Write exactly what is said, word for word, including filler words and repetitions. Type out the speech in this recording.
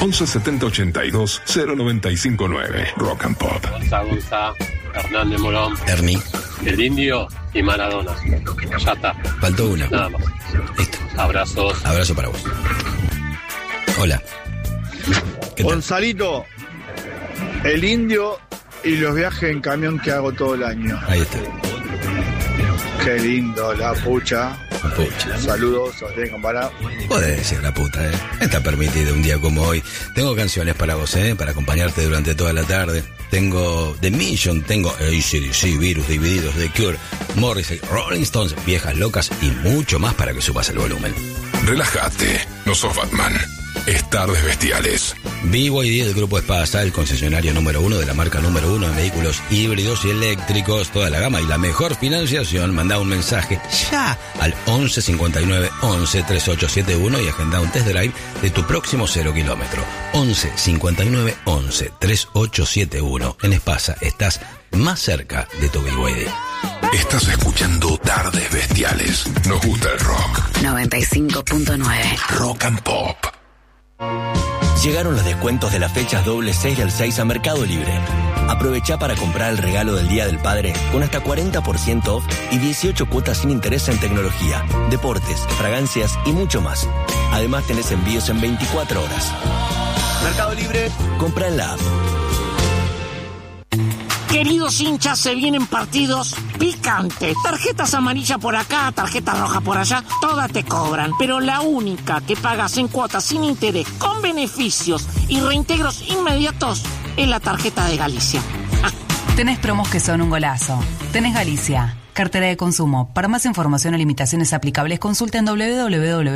once setenta ochenta y dos cero noventa y cinco nueve. Rock and Pop. Gonza, Gonza, Hernández Morón. Ernie. El Indio y Maradona. Ya está. Faltó una. Nada más. Listo. Abrazos. Abrazo para vos. Hola. ¿Qué tal? Gonzalito, el Indio y los viajes en camión que hago todo el año. Ahí está. Qué lindo, la pucha. La pucha. Saludos, os tienen comparado. Podés decir la puta, ¿eh? Está permitido un día como hoy. Tengo canciones para vos, ¿eh? Para acompañarte durante toda la tarde. Tengo The Mission, tengo A C D C, Virus, Divididos, The Cure, Morrissey, Rolling Stones, Viejas Locas y mucho más para que subas el volumen. Relájate, no sos Batman. Es Tardes Bestiales. B Y D del Grupo Espasa, el concesionario número uno de la marca número uno en vehículos híbridos y eléctricos, toda la gama y la mejor financiación. Manda un mensaje ya al once cincuenta y nueve once treinta y ocho setenta y uno y agenda un test drive de tu próximo cero kilómetro. once cincuenta y nueve once treinta y ocho setenta y uno. En Espasa estás más cerca de tu B Y D. Estás escuchando Tardes Bestiales. Nos gusta el rock. noventa y cinco punto nueve. Rock and Pop. Llegaron los descuentos de las fechas doble seis del seis a Mercado Libre. Aprovecha para comprar el regalo del Día del Padre con hasta cuarenta por ciento off y dieciocho cuotas sin interés en tecnología, deportes, fragancias y mucho más. Además tenés envíos en veinticuatro horas. Mercado Libre, compra en la app. Queridos hinchas, se vienen partidos picantes. Tarjetas amarillas por acá, tarjeta roja por allá, todas te cobran. Pero la única que pagas en cuotas sin interés, con beneficios y reintegros inmediatos, es la tarjeta de Galicia. Ah. Tenés promos que son un golazo. Tenés Galicia, cartera de consumo. Para más información o limitaciones aplicables, consulta en doble u doble u doble u